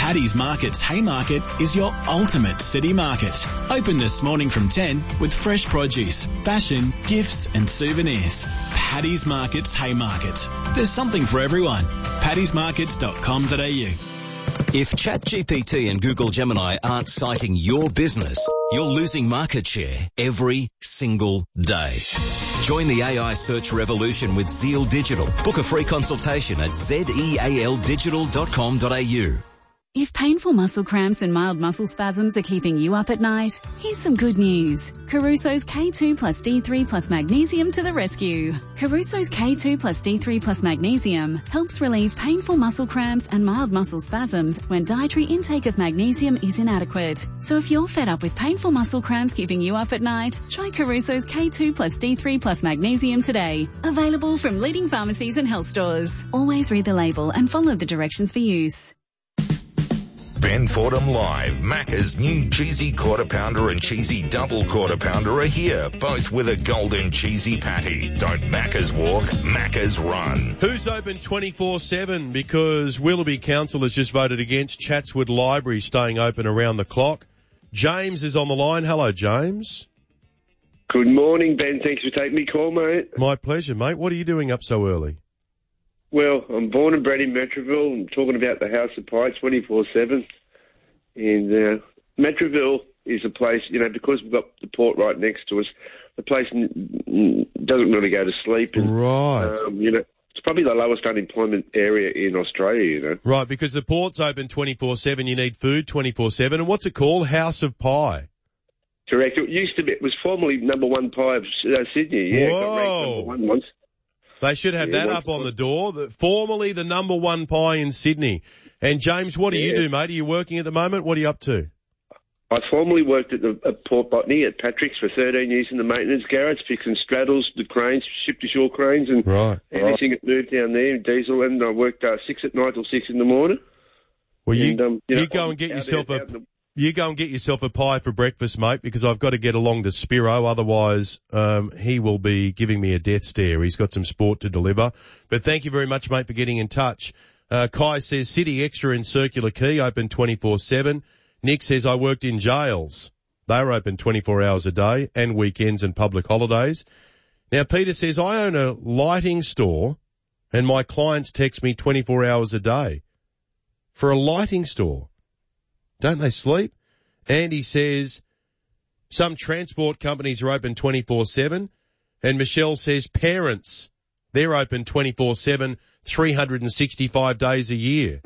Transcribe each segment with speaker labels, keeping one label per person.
Speaker 1: Paddy's Market's Haymarket is your ultimate city market. Open this morning from 10 with fresh produce, fashion, gifts and souvenirs. Paddy's Market's Haymarket. There's something for everyone. paddysmarkets.com.au.
Speaker 2: If ChatGPT and Google Gemini aren't citing your business, you're losing market share every single day. Join the AI search revolution with Zeal Digital. Book a free consultation at zealdigital.com.au.
Speaker 3: If painful muscle cramps and mild muscle spasms are keeping you up at night, here's some good news. Caruso's K2 plus D3 plus magnesium to the rescue. Caruso's K2 plus D3 plus magnesium helps relieve painful muscle cramps and mild muscle spasms when dietary intake of magnesium is inadequate. So if you're fed up with painful muscle cramps keeping you up at night, try Caruso's K2 plus D3 plus magnesium today. Available from leading pharmacies and health stores. Always read the label and follow the directions for use.
Speaker 4: Ben Fordham Live. Macca's new cheesy quarter pounder and cheesy double quarter pounder are here, both with a golden cheesy patty. Don't Macca's walk, Macca's run.
Speaker 5: Who's open 24/7? Because Willoughby Council has just voted against Chatswood Library staying open around the clock. James is on the line. Hello, James.
Speaker 6: Good morning, Ben. Thanks for taking me call, mate.
Speaker 5: My pleasure, mate. What are you doing up so early?
Speaker 6: Well, I'm born and bred in Metroville. I'm talking about the House of Pie 24/7. And Metroville is a place, because we've got the port right next to us, the place doesn't really go to sleep. And,
Speaker 5: right.
Speaker 6: It's probably the lowest unemployment area in Australia,
Speaker 5: Right, because the port's open 24/7, you need food 24/7. And what's it called? House of Pie.
Speaker 6: Correct. It was formerly number one pie of Sydney. Yeah,
Speaker 5: Whoa.
Speaker 6: got ranked number one once.
Speaker 5: They should have that up on the door. Formerly the number one pie in Sydney. And James, what do you do, mate? Are you working at the moment? What are you up to?
Speaker 6: I formerly worked at Port Botany at Patrick's for 13 years in the maintenance garage, fixing straddles, the cranes, ship-to-shore cranes, and anything that moved down there, diesel. And I worked 6 at night till 6 in the morning.
Speaker 5: Well, you go and get yourself You go and get yourself a pie for breakfast, mate, because I've got to get along to Spiro. Otherwise, he will be giving me a death stare. He's got some sport to deliver. But thank you very much, mate, for getting in touch. Kai says City Extra in Circular Quay, open 24/7. Nick says I worked in jails. They're open 24 hours a day and weekends and public holidays. Now, Peter says I own a lighting store and my clients text me 24 hours a day for a lighting store. Don't they sleep? Andy says some transport companies are open 24/7. And Michelle says parents, they're open 24/7, 365 days a year.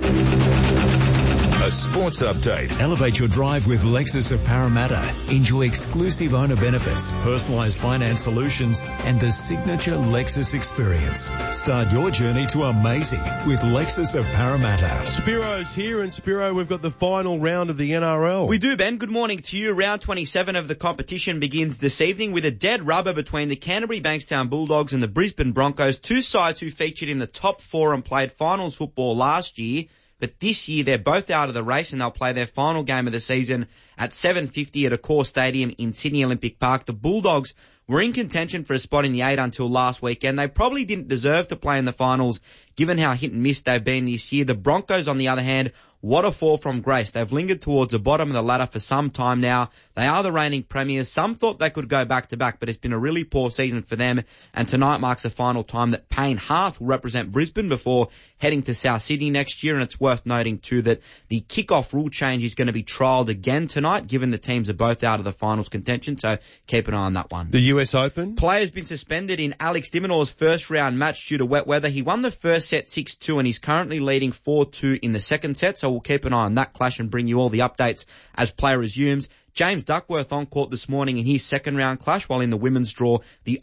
Speaker 4: A sports update.
Speaker 7: Elevate your drive with Lexus of Parramatta. Enjoy exclusive owner benefits, personalised finance solutions, and the signature Lexus experience. Start your journey to amazing with Lexus of Parramatta.
Speaker 5: Spiro's here, and Spiro, we've got the final round of the NRL.
Speaker 8: We do, Ben. Good morning to you. Round 27 of the competition begins this evening with a dead rubber between the Canterbury Bankstown Bulldogs and the Brisbane Broncos, two sides who featured in the top four and played finals football last year. But this year, they're both out of the race and they'll play their final game of the season at 7:50 at Accor Stadium in Sydney Olympic Park. The Bulldogs were in contention for a spot in the 8 until last weekend. They probably didn't deserve to play in the finals given how hit and miss they've been this year. The Broncos, on the other hand, what a fall from grace. They've lingered towards the bottom of the ladder for some time now. They are the reigning premiers. Some thought they could go back to back, but it's been a really poor season for them. And tonight marks the final time that Payne Haas will represent Brisbane before heading to South Sydney next year. And it's worth noting too that the kickoff rule change is going to be trialled again tonight, given the teams are both out of the finals contention. So keep an eye on that one.
Speaker 5: The US Open?
Speaker 8: Player's been suspended in Alex de Minaur's first round match due to wet weather. He won the first set 6-2 and he's currently leading 4-2 in the second set. So we'll keep an eye on that clash and bring you all the updates as play resumes. James Duckworth on court this morning in his second round clash, while in the women's draw, the